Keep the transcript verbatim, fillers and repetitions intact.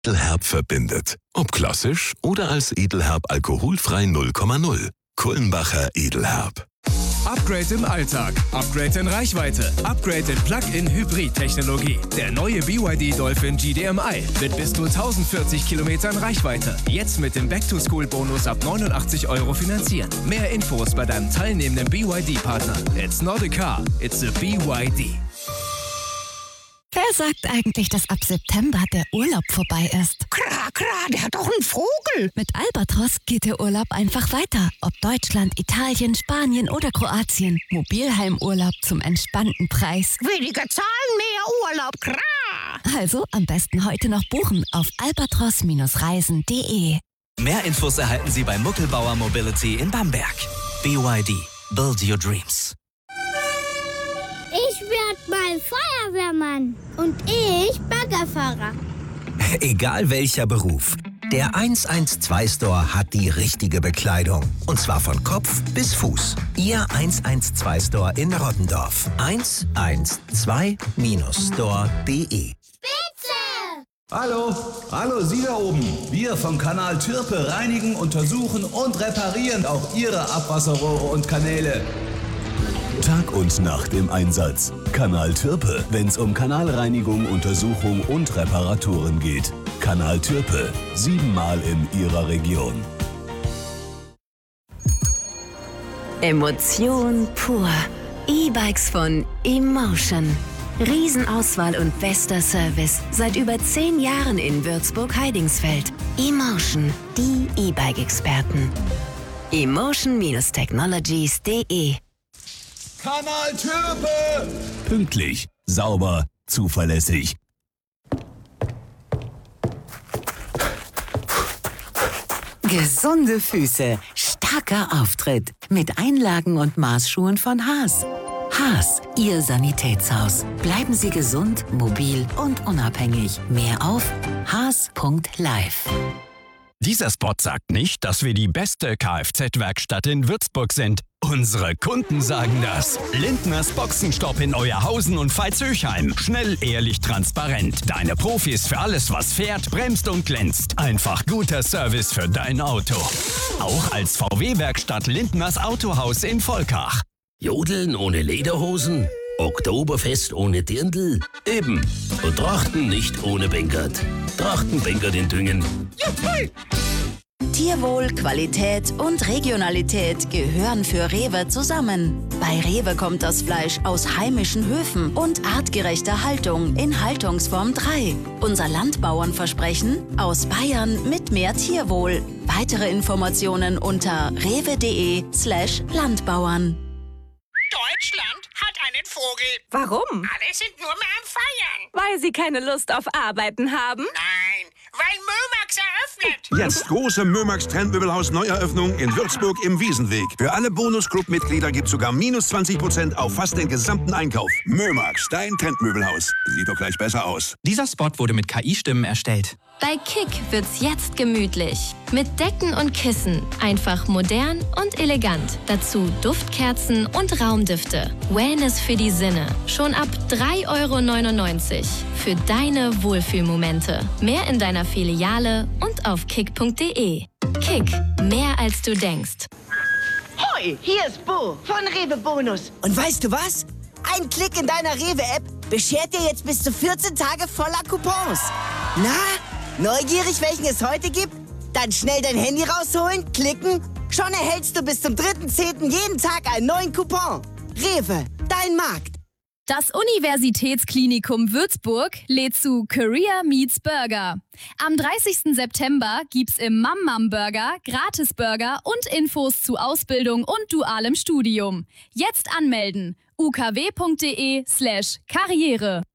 Edelherb verbindet. Ob klassisch oder als Edelherb alkoholfrei null Komma null. Kulmbacher Edelherb. Upgrade im Alltag, Upgrade in Reichweite, Upgrade in Plug-in-Hybrid-Technologie. Der neue B Y D Dolphin G D M I mit bis zu tausendvierzig Kilometern Reichweite. Jetzt mit dem Back-to-School-Bonus ab neunundachtzig Euro finanzieren. Mehr Infos bei deinem teilnehmenden B Y D-Partner. It's not a car, it's a B Y D. Wer sagt eigentlich, dass ab September der Urlaub vorbei ist? Kra, kra, der hat doch einen Vogel. Mit Albatros geht der Urlaub einfach weiter. Ob Deutschland, Italien, Spanien oder Kroatien. Mobilheimurlaub zum entspannten Preis. Weniger Zahlen, mehr Urlaub, kra. Also am besten heute noch buchen auf albatros Reisen punkt de. Mehr Infos erhalten Sie bei Muckelbauer Mobility in Bamberg. B Y D. Build your dreams. Ich werd mal Feuerwehrmann und ich Baggerfahrer. Egal welcher Beruf, der eins eins zwei Store hat die richtige Bekleidung. Und zwar von Kopf bis Fuß. Ihr eins eins zwei Store in Rottendorf. eins eins zwei Store punkt de. Spitze! Hallo, hallo Sie da oben. Wir vom Kanal Türpe reinigen, untersuchen und reparieren auch Ihre Abwasserrohre und Kanäle. Tag und Nacht im Einsatz. Kanal Türpe, wenn's um Kanalreinigung, Untersuchung und Reparaturen geht. Kanal Türpe, siebenmal in Ihrer Region. Emotion pur. E-Bikes von Emotion. Riesenauswahl und bester Service. Seit über zehn Jahren in Würzburg-Heidingsfeld. Emotion, die E-Bike-Experten. emotion Technologies punkt de. Kanal Türpe! Pünktlich, sauber, zuverlässig. Gesunde Füße, starker Auftritt mit Einlagen und Maßschuhen von Haas. Haas, Ihr Sanitätshaus. Bleiben Sie gesund, mobil und unabhängig. Mehr auf haas punkt live. Dieser Spot sagt nicht, dass wir die beste Kfz-Werkstatt in Würzburg sind. Unsere Kunden sagen das. Lindners Boxenstopp in Euerhausen und Veitshöchheim. Schnell, ehrlich, transparent. Deine Profis für alles, was fährt, bremst und glänzt. Einfach guter Service für dein Auto. Auch als V W-Werkstatt Lindners Autohaus in Volkach. Jodeln ohne Lederhosen? Oktoberfest ohne Dirndl? Eben. Und Trachten nicht ohne Bengert. Trachten Bengert in Düngen. Juhu! Tierwohl, Qualität und Regionalität gehören für Rewe zusammen. Bei Rewe kommt das Fleisch aus heimischen Höfen und artgerechter Haltung in Haltungsform drei. Unser Landbauernversprechen: aus Bayern mit mehr Tierwohl. Weitere Informationen unter rewe.de slash Landbauern. Deutschland hat einen Vogel. Warum? Alle sind nur mehr am Feiern. Weil sie keine Lust auf Arbeiten haben? Nein, weil Mömax eröffnet. Jetzt große Mömax Trendmöbelhaus Neueröffnung in Würzburg im Wiesenweg. Für alle Bonus-Club-Mitglieder gibt's sogar minus zwanzig Prozent auf fast den gesamten Einkauf. Mömax, dein Trendmöbelhaus. Sieht doch gleich besser aus. Dieser Spot wurde mit K I-Stimmen erstellt. Bei Kick wird's jetzt gemütlich. Mit Decken und Kissen. Einfach modern und elegant. Dazu Duftkerzen und Raumdüfte. Wellness für die Sinne. Schon ab drei Euro neunundneunzig. Für deine Wohlfühlmomente. Mehr in deiner Filiale und auf kick punkt de. Kick. Mehr als du denkst. Hoi, hier ist Bo von Rewe Bonus. Und weißt du was? Ein Klick in deiner Rewe-App beschert dir jetzt bis zu vierzehn Tage voller Coupons. Na? Neugierig, welchen es heute gibt? Dann schnell dein Handy rausholen, klicken. Schon erhältst du bis zum dritten zehnten jeden Tag einen neuen Coupon. Rewe, dein Markt. Das Universitätsklinikum Würzburg lädt zu Career Meets Burger. Am dreißigsten September gibt's im Mam Mam Burger Gratis-Burger und Infos zu Ausbildung und dualem Studium. Jetzt anmelden. ukw.de slash Karriere.